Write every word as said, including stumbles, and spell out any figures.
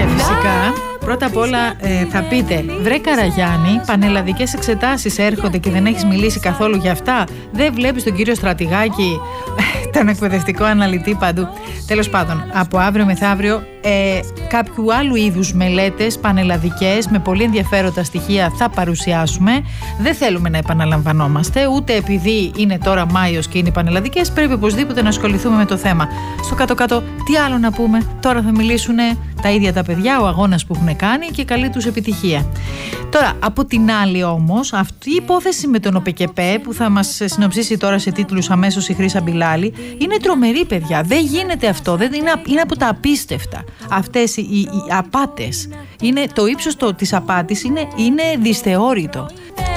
φυσικά, πρώτα απ' όλα ε, θα πείτε, βρε Καραγιάννη, πανελλαδικές εξετάσεις έρχονται και δεν έχεις μιλήσει καθόλου για αυτά. Δεν βλέπεις τον κύριο Στρατηγάκη, τον εκπαιδευτικό αναλυτή παντού. Τέλος πάντων, από αύριο μεθαύριο ε, κάποιου άλλου είδους μελέτες πανελλαδικές με πολύ ενδιαφέροντα στοιχεία θα παρουσιάσουμε. Δεν θέλουμε να επαναλαμβανόμαστε, ούτε επειδή είναι τώρα Μάιος και είναι πανελλαδικές πρέπει οπωσδήποτε να ασχοληθούμε με το θέμα. Στο κάτω-κάτω, τι άλλο να πούμε, τώρα θα μιλήσουν τα ίδια τα παιδιά, ο αγώνας που έχουν κάνει και καλή τους επιτυχία. Τώρα, από την άλλη όμως, αυτή η υπόθεση με τον ΟΠΕΚΕΠΕ που θα μας συνοψίσει τώρα σε τίτλους αμέσως η Χρύσα Μπιλάλη είναι τρομερή, παιδιά. Δεν γίνεται αυτό. Δεν είναι, είναι από τα απίστευτα. Αυτές οι, οι, οι απάτες. Είναι, το ύψος το, της απάτης είναι, είναι δυσθεώρητο.